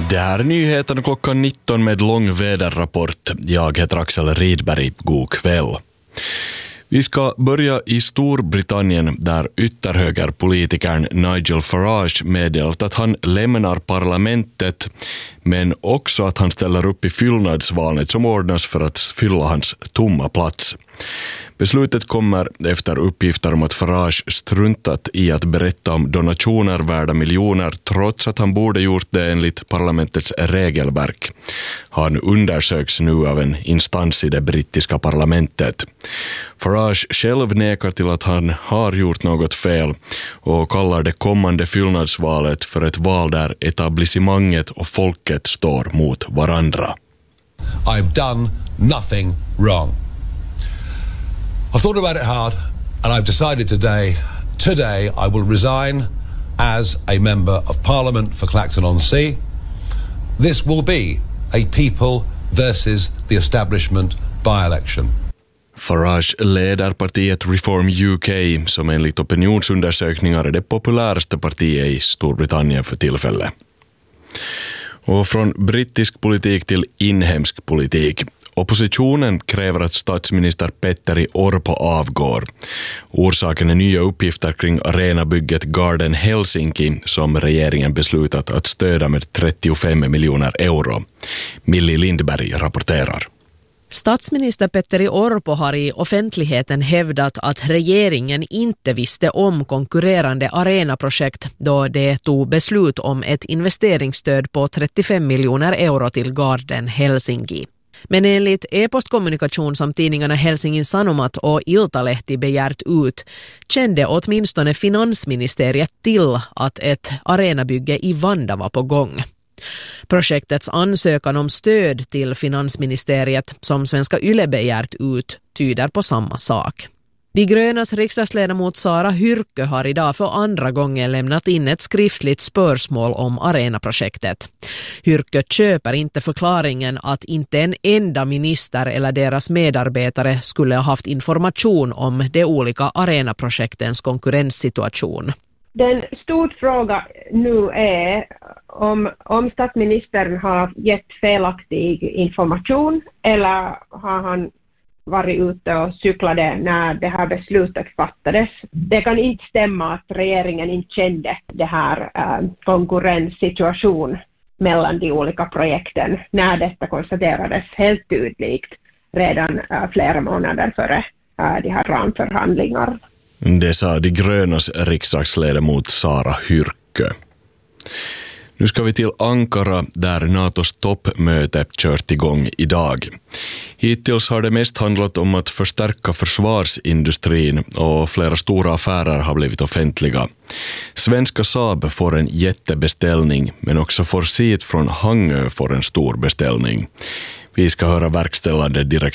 Det här är nyheten klockan 19 med lång väderrapport. Jag heter Axel Rydberg. God kväll. Vi ska börja i Storbritannien där ytterhögerpolitikern Nigel Farage meddelat att han lämnar parlamentet men också att han ställer upp i fyllnadsvalet som ordnas för att fylla hans tomma plats. Beslutet kommer efter uppgifter om att Farage struntat i att berätta om donationer värda miljoner trots att han borde gjort det enligt parlamentets regelverk. Han undersöks nu av en instans i det brittiska parlamentet. Farage själv nekar till att han har gjort något fel och kallar det kommande fyllnadsvalet för ett val där etablissemanget och folket står mot varandra. I've done nothing wrong. I've thought about it hard and I've decided today I will resign as a member of Parliament for Clacton-on-Sea. This will be a people versus the establishment by-election. Farage leder partiet Reform UK som enligt opinionsundersökningar är det populäraste partiet i Storbritannien för tillfället. Och från brittisk politik till inhemsk politik. Oppositionen kräver att statsminister Petteri Orpo avgår. Orsaken är nya uppgifter kring arenabygget Garden Helsinki som regeringen beslutat att stödja med 35 miljoner euro. Millie Lindberg rapporterar. Statsminister Petteri Orpo har i offentligheten hävdat att regeringen inte visste om konkurrerande arenaprojekt då det tog beslut om ett investeringsstöd på 35 miljoner euro till Garden Helsinki. Men enligt e-postkommunikation som tidningarna Helsingin Sanomat och Iltalehti begärt ut kände åtminstone finansministeriet till att ett arenabygge i Vanda var på gång. Projektets ansökan om stöd till finansministeriet som Svenska Yle begärt ut tyder på samma sak. De grönas riksdagsledamot Sara Hyrkkö har idag för andra gången lämnat in ett skriftligt spörsmål om arenaprojektet. Hyrkkö köper inte förklaringen att inte en enda minister eller deras medarbetare skulle ha haft information om de olika arenaprojektens konkurrenssituation. Den stor fråga nu är om statsministern har gett felaktig information eller har han varit ute och cyklade när det här beslutet fattades. Det kan inte stämma att regeringen inte kände det här konkurrenssituation mellan de olika projekten när detta konstaterades helt tydligt redan flera månader före de här ramförhandlingar. Det sa de grönas riksdagsledamot Sara Hyrkkö. Nu ska vi till Ankara där NATOs toppmöte kört igång idag. Hittills har det mest handlat om att förstärka försvarsindustrin och flera stora affärer har blivit offentliga. Svenska Saab får en jättebeställning men också Forsit från Hangö får en stor beställning. Vi ska höra verkställande direktör